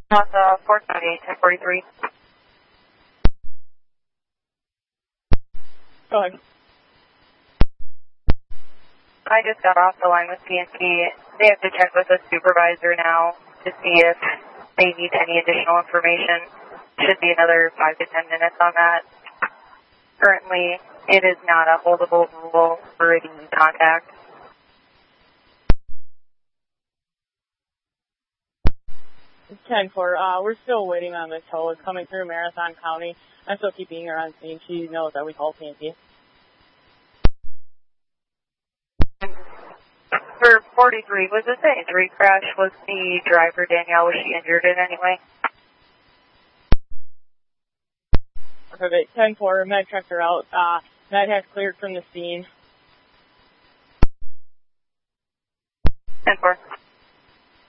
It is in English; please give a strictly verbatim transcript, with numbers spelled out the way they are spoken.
That's uh, four seventy-eight, ten forty-three. Go ahead. I just got off the line with P and P. They have to check with the supervisor now to see if they need any additional information. Should be another five to ten minutes on that. Currently, it is not a holdable rule for the contact. ten four, uh, we're still waiting on the tow. It's coming through Marathon County. I'm still keeping her on scene. She knows that we call P and P. For forty-three, was this an injury crash? Was the driver, Danielle, was she injured in any way? Perfect. ten four, med trucks are out. Uh, med has cleared from the scene. ten four.